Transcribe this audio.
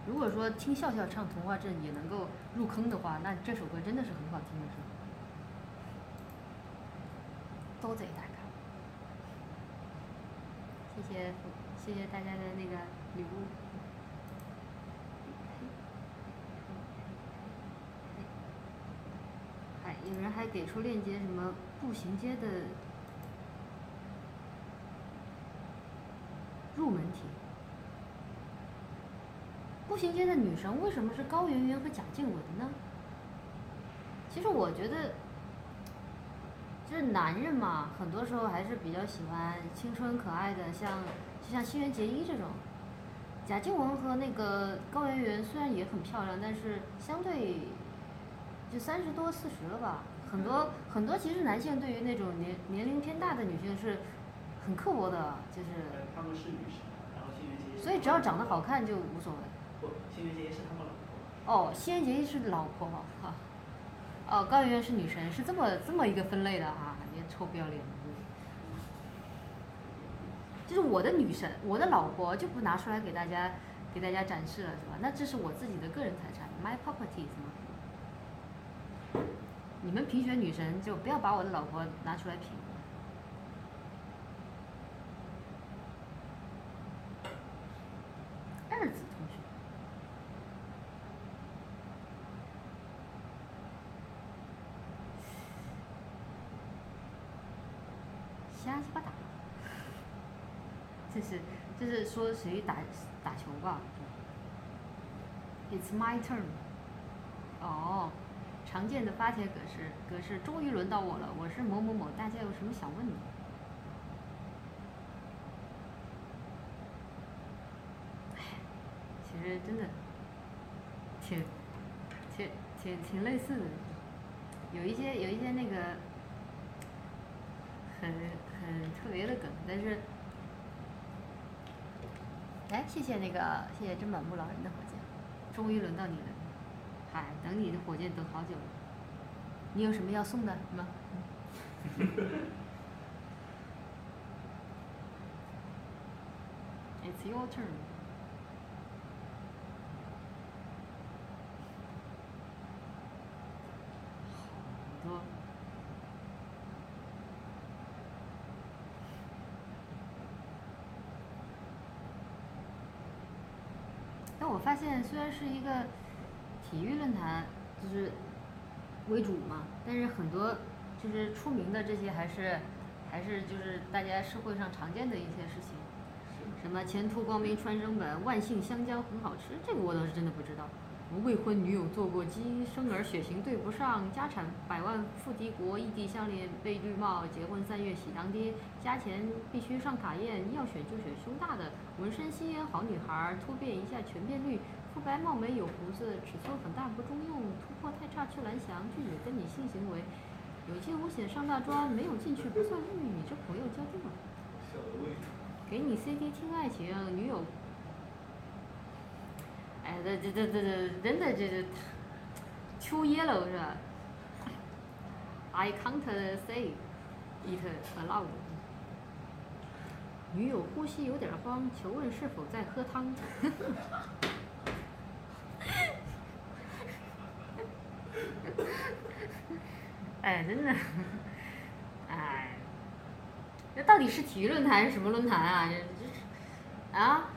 如果说听笑笑唱童话镇也能够入坑的话，那这首歌真的是很好听的，是吧？多谢大家，谢谢大家的那个礼物。有人还给出链接，什么步行街的入门题。步行街的女神为什么是高圆圆和贾静雯呢？其实我觉得，就是男人嘛，很多时候还是比较喜欢青春可爱的，就像新垣结衣这种。贾静雯和那个高圆圆虽然也很漂亮，但是相对就30多40了吧。很多其实男性对于那种年龄偏大的女性是很刻薄的，就是。 他们是女神，然后新垣结衣。 所以只要长得好看就无所谓。 不，新垣结衣是他们老婆。 哦，新垣结衣是老婆哈。哦，高圆圆是女神，是这么一个分类的哈，你臭不要脸。就是我的女神，我的老婆就不拿出来给大家展示了，是吧？那这是我自己的个人财产 ，my property 是吗？你们评选女神就不要把我的老婆拿出来评。二子同学，瞎鸡巴打。这是说谁打球吧 ？It's my turn。哦，常见的发帖格式，终于轮到我了，我是某某某，大家有什么想问的？其实真的挺类似的，有一些那个很特别的梗，但是，哎，谢谢真满目老人的火箭，终于轮到你了，嗨，等你的火箭等好久了，你有什么要送的吗？It's your turn。好多。但我发现，虽然是一个体育论坛，就是为主嘛，但是很多就是出名的这些还是就是大家社会上常见的一些事情，什么前途光明传声本，万幸香蕉很好吃，这个我倒是真的不知道。未婚女友做过鸡，生儿血型对不上，家产100万赴敌国，异地相恋被绿帽，结婚3月喜当爹，加钱必须上卡宴，要选就选胸大的，纹身心眼好女孩，突变一下全变绿，肤白貌美有胡子，尺寸很大不中用，突破太差去蓝翔，拒绝跟你性行为，有惊无险上大专，没有进去不算绿，你这朋友交定了。给你 CD 听爱情，女友。哎，这真的这 too yellow 是吧 ？I can't say it aloud。女友呼吸有点慌，求问是否在喝汤。哎，真的，哎，这到底是体育论坛还是什么论坛啊？这啊？